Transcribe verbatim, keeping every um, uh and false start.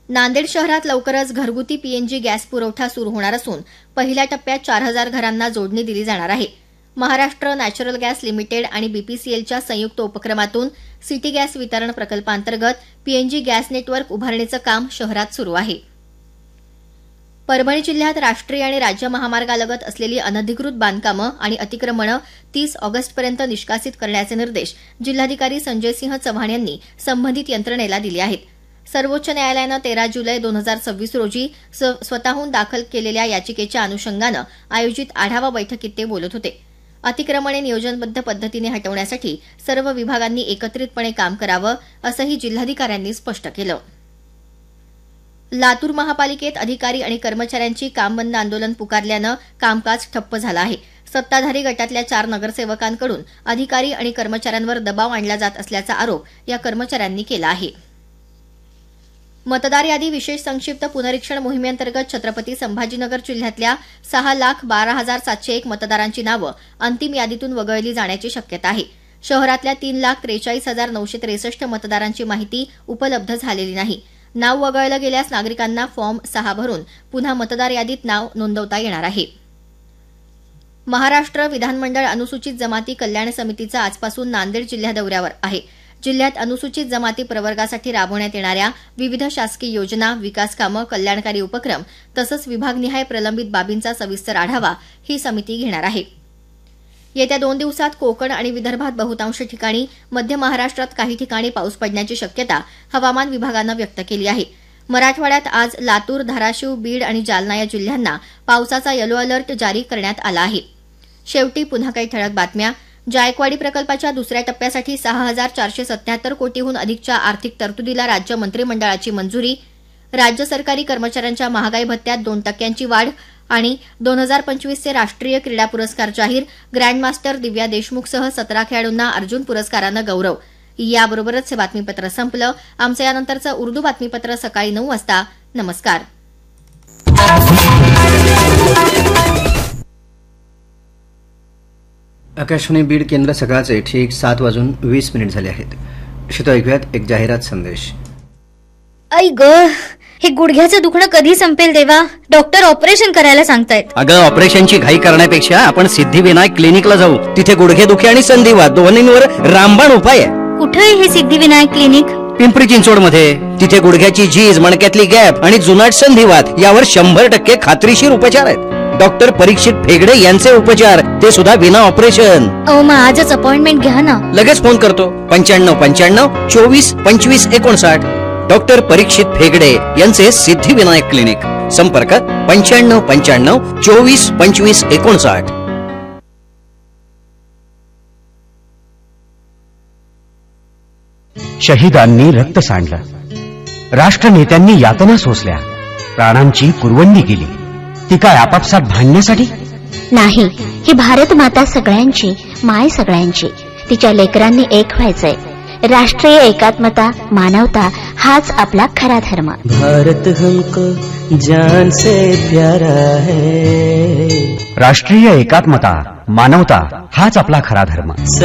नांदेड शहरात लवकरच घरगुती पीएनजी गॅस पुरवठा सुरू होणार असून पहिल्या टप्प्यात चार हजार घरांना जोडणी दिली जाणार आहे. महाराष्ट्र नॅचरल गॅस लिमिटेड आणि बीपीसीएलच्या संयुक्त उपक्रमातून सिटी गॅस वितरण प्रकल्पांतर्गत पीएनजी गॅस नेटवर्क उभारणीचं काम शहरात सुरू आहे. परभणी जिल्ह्यात राष्ट्रीय आणि राज्य महामार्गालगत असलेली अनधिकृत बांधकामं आणि अतिक्रमणं तीस ऑगस्टपर्यंत निष्कासित करण्याचे निर्देश जिल्हाधिकारी संजय सिंह चव्हाण यांनी संबंधित यंत्रणेला दिले आहेत. सर्वोच्च न्यायालयानं तेरा जुलै दोन हजार सव्वीस रोजी स्वतःहून दाखल केलेल्या याचिकेच्या अनुषंगानं आयोजित आढावा बैठकीत ते बोलत होते. अतिक्रमणे नियोजनबद्ध पद्धतीने हटवण्यासाठी सर्व विभागांनी एकत्रितपणे काम करावं असंही जिल्हाधिकाऱ्यांनी स्पष्ट केलं. लातूर महापालिकेत अधिकारी आणि कर्मचाऱ्यांची कामबंद आंदोलन पुकारल्यानं कामकाज ठप्प झालं आहे. सत्ताधारी गटातल्या चार नगरसेवकांकडून अधिकारी आणि कर्मचाऱ्यांवर दबाव आणला जात असल्याचा आरोप या कर्मचाऱ्यांनी केला आहे. मतदार यादी विशेष संक्षिप्त पुनरीक्षण मोहिमेअंतर्गत छत्रपती संभाजीनगर जिल्ह्यातल्या सहा लाख बारा हजार सातशे एक मतदारांची नावं अंतिम यादीतून वगळली जाण्याची शक्यता आहे. शहरातल्या तीन लाख त्रेचाळीस हजार नऊशे त्रेसष्ट मतदारांची माहिती उपलब्ध झालेली नाही. नाव वगळलं गेल्यास नागरिकांना फॉर्म सहा भरून पुन्हा मतदार यादीत नाव नोंदवता येणार आहे. महाराष्ट्र विधानमंडळ अनुसूचित जमाती कल्याण समितीचा आजपासून नांदेड जिल्हा दौऱ्यावर आहे. जिल्ह्यात अनुसूचित जमाती प्रवर्गासाठी राबवण्यात येणाऱ्या विविध शासकीय योजना, विकास कामं, कल्याणकारी उपक्रम तसंच विभागनिहाय प्रलंबित बाबींचा सविस्तर आढावा ही समिती घेणार आहे. येत्या दोन दिवसात कोकण आणि विदर्भात बहुतांश ठिकाणी, मध्य महाराष्ट्रात काही ठिकाणी पाऊस पडण्याची शक्यता हवामान विभागानं व्यक्त केली आहे. मराठवाड्यात आज लातूर, धाराशिव, बीड आणि जालना या जिल्ह्यांना पावसाचा येलो अलर्ट जारी करण्यात आला आहे. शेवटी पुन्हा काही ठळक बातम्या. जायकवाडी प्रकल्पाच्या दुसऱ्या टप्प्यासाठी सहा हजार चारशे सत्याहत्तर कोटीहून अधिकच्या आर्थिक तरतुदीला राज्य मंत्रिमंडळाची मंजुरी. राज्य सरकारी कर्मचाऱ्यांच्या महागाई भत्त्यात दोन टक्क्यांची वाढ आणि दोन हजार पंचवीसचे राष्ट्रीय क्रीडा पुरस्कार जाहीर. ग्रँडमास्टर दिव्या देशमुखसह सतरा खेळाडूंना अर्जुन पुरस्कारानं गौरव. याबरोबरच हे बातमीपत्र संपलं. आमचं यानंतरचं उर्दू बातमीपत्र सकाळी नऊ वाजता. नमस्कार. आकाशवाणी बीड केंद्र सकाळचे ठीक सात वाजून वीस मिनिट झाले आहेत. श्रोता ऐकूयात एक जाहिरात संदेश. आई ग, हे गुडघ्याचं दुखणं कधी संपेल देवा? डॉक्टर ऑपरेशन करायला सांगतायत. अगं, ऑपरेशनची घाई करण्यापेक्षा आपण सिद्धिविनायक क्लिनिकला जाऊ. तिथे गुडघेदुखी आणि संधिवात दोन्हींवर रामबाण उपाय आहे. कुठे आहे हे सिद्धिविनायक क्लिनिक? पिंपरी चिंचवड मध्ये. तिथे गुडघ्याची झीज, मणक्यातली गॅप आणि जुनाट संधिवात यावर शंभर टक्के खात्रीशीर उपचार आहेत. डॉक्टर परीक्षित फेगडे यांचे उपचार, ते सुद्धा विना ऑपरेशन. अहो, मग आजच अपॉइंटमेंट घ्या ना. लगेच फोन करतो. पंच्याण्णव पंच्याण्णव चोवीस पंचवीस एकोणसाठ. डॉक्टर परीक्षित फेगडे यांचे सिद्धिविनायक क्लिनिक. संपर्क पंच्याण्णव पंच्याण्णव चोवीस पंचवीस एकोणसाठ. शहीदांनी रक्त सांडलं, राष्ट्रनेत्यांनी यातना सोसल्या, प्राणांची कुरवंडी केली. ती काय आपापसात भांडण्यासाठी नाही. ही भारत माता सगळ्यांची, माय सगळ्यांची. तिच्या लेकरांनी एक व्हायचंय. राष्ट्रीय एकात्मता, मानवता हाच आपला खरा धर्म. भारत हमको जान से प्यारा है. राष्ट्रीय एकात्मता, मानवता हाच आपला खरा धर्म.